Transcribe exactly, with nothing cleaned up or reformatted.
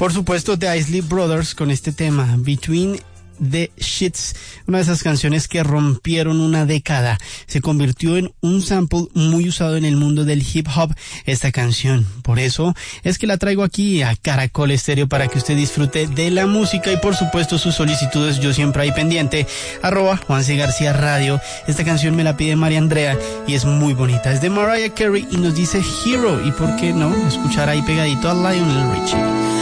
Por supuesto, The Isley Brothers con este tema, Between the Sheets, una de esas canciones que rompieron una década. Se convirtió en un sample muy usado en el mundo del hip hop, esta canción. Por eso es que la traigo aquí a Caracol Estéreo para que usted disfrute de la música y por supuesto sus solicitudes, yo siempre ahí pendiente, arroba Juan C. García Radio. Esta canción me la pide María Andrea y es muy bonita. Es de Mariah Carey y nos dice Hero, y por qué no escuchar ahí pegadito a Lionel Richie.